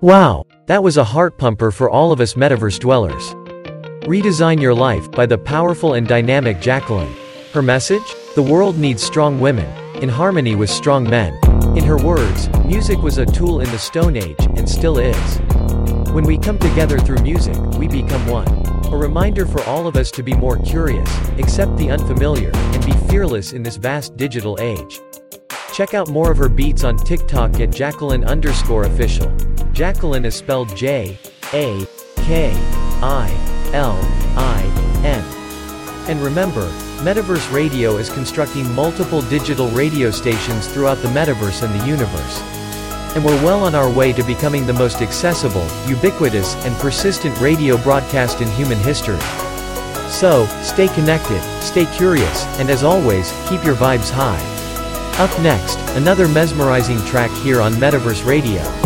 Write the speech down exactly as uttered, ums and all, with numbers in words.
Wow, that was a heart pumper for all of us metaverse dwellers. Redesign your life by the powerful and dynamic Jacqueline. Her message? The world needs strong women, in harmony with strong men. In her words, music was a tool in the Stone Age, and still is. When we come together through music, we become one. A reminder for all of us to be more curious, accept the unfamiliar, and be fearless in this vast digital age. Check out more of her beats on TikTok at Jacqueline underscore official. Jacqueline is spelled J A K I L I N. And remember, Metaverse Radio is constructing multiple digital radio stations throughout the metaverse and the universe. And we're well on our way to becoming the most accessible, ubiquitous, and persistent radio broadcast in human history. So, stay connected, stay curious, and as always, keep your vibes high. Up next, another mesmerizing track here on Metaverse Radio.